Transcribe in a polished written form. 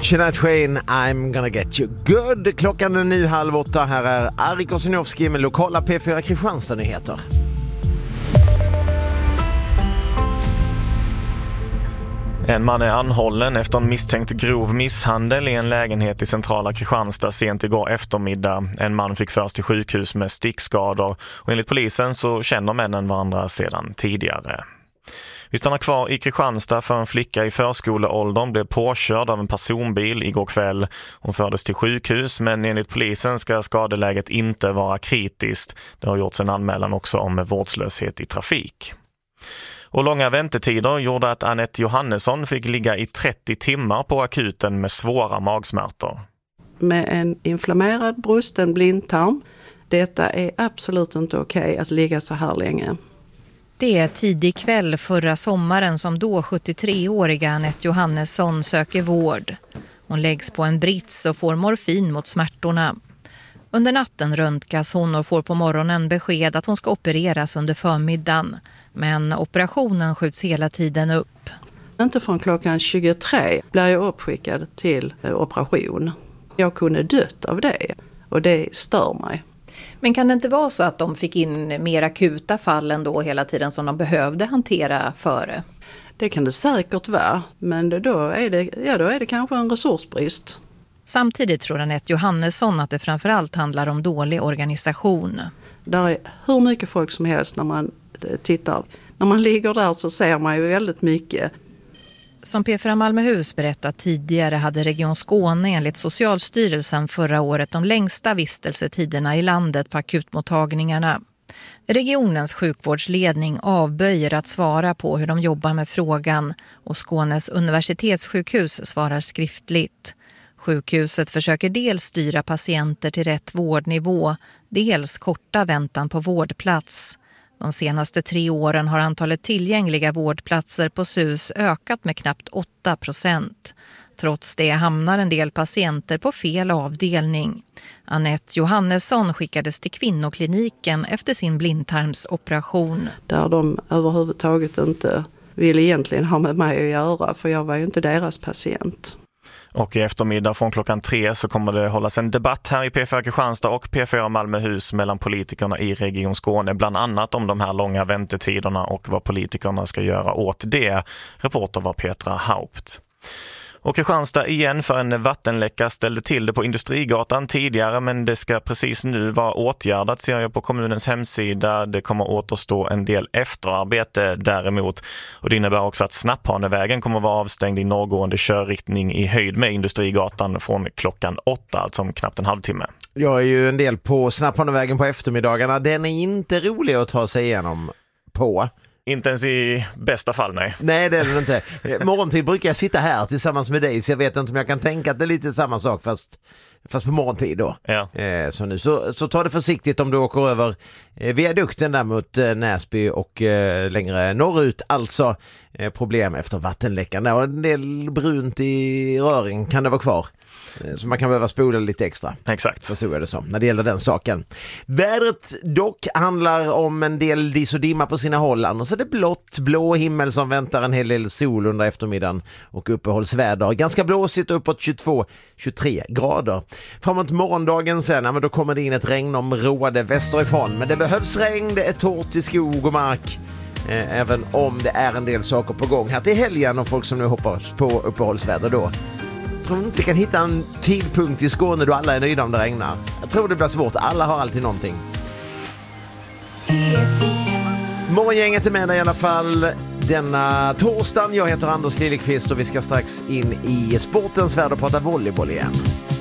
Sinead Twain, I'm gonna get you good. Klockan är nu 7:30. Här är Ari Kosinowski med lokala P4 Kristianstad-nyheter. En man är anhållen efter en misstänkt grov misshandel i en lägenhet i centrala Kristianstad sent igår eftermiddag. En man fick föras till sjukhus med stickskador och enligt polisen så känner männen varandra sedan tidigare. Vi stannar kvar i Kristianstad för en flicka i förskoleåldern blev påkörd av en personbil igår kväll. Hon fördes till sjukhus men enligt polisen ska skadeläget inte vara kritiskt. Det har gjorts en anmälan också om vårdslöshet i trafik. Och långa väntetider gjorde att Anette Johannesson fick ligga i 30 timmar på akuten med svåra magsmärtor. Med en inflammerad brusten blindtarm. Detta är absolut inte okej att ligga så här länge. Det är tidig kväll förra sommaren som då 73-åriga Anette Johannesson söker vård. Hon läggs på en brits och får morfin mot smärtorna. Under natten röntgas hon och får på morgonen besked att hon ska opereras under förmiddagen. Men operationen skjuts hela tiden upp. Inte från klockan 23 blir jag uppskickad till operation. Jag kunde dött av det och det stör mig. Men kan det inte vara så att de fick in mer akuta fall ändå hela tiden som de behövde hantera före? Det kan det säkert vara, men då är det kanske en resursbrist. Samtidigt tror Anette Johannesson att det framförallt handlar om dålig organisation. Där är hur mycket folk som helst när man tittar. När man ligger där så ser man ju väldigt mycket. Som P4 Malmöhus berättat tidigare hade Region Skåne enligt Socialstyrelsen förra året de längsta vistelsetiderna i landet på akutmottagningarna. Regionens sjukvårdsledning avböjer att svara på hur de jobbar med frågan och Skånes universitetssjukhus svarar skriftligt. Sjukhuset försöker dels styra patienter till rätt vårdnivå, dels korta väntan på vårdplats. De senaste 3 åren har antalet tillgängliga vårdplatser på SUS ökat med knappt 8%. Trots det hamnar en del patienter på fel avdelning. Anette Johannesson skickades till kvinnokliniken efter sin blindtarmsoperation. Där de överhuvudtaget inte ville egentligen ha med mig att göra för jag var ju inte deras patient. Och i eftermiddag från klockan 3 så kommer det hållas en debatt här i P4 Kristianstad och P4 Malmöhus mellan politikerna i Region Skåne. Bland annat om de här långa väntetiderna och vad politikerna ska göra åt det. Reporter var Petra Haupt. Och Kristianstad igen för en vattenläcka ställde till det på Industrigatan tidigare men det ska precis nu vara åtgärdat ser jag på kommunens hemsida. Det kommer återstå en del efterarbete däremot och det innebär också att Snapphanevägen kommer vara avstängd i norrgående körriktning i höjd med Industrigatan från klockan 8, alltså om knappt en halvtimme. Jag är ju en del på Snapphanevägen på eftermiddagarna. Den är inte rolig att ta sig igenom på. Inte ens i bästa fall, nej. Nej, det är det inte. Morgontid brukar jag sitta här tillsammans med dig så jag vet inte om jag kan tänka att det är lite samma sak fast på morgontid då. Ja. Så nu så ta det försiktigt om du åker över viadukten där mot Näsby och längre norrut. Alltså problem efter vattenläckan. Och en del brunt i röring kan det vara kvar. Så man kan behöva spola lite extra. Exakt. Så stod det som när det gäller den saken. Vädret dock handlar om en del dis och dimma på sina håll. Och så är det blå himmel som väntar en hel del sol under eftermiddagen och uppehållsväder. Ganska blåsigt uppåt 22-23 grader. Framåt morgondagen sen, men då kommer det in ett regnområde västerifrån. Men det behövs regn, det är torrt i skog och mark. Även om det är en del saker på gång här till helgen och folk som nu hoppas på uppehållsväder då. Jag tror inte vi kan hitta en tidpunkt i Skåne då alla är nöjda om det regnar. Jag tror det blir svårt, alla har alltid någonting. Morgongänget är med dig i alla fall denna torsdagen. Jag heter Anders Liljeqvist och vi ska strax in i sportens värld och prata volleyboll igen.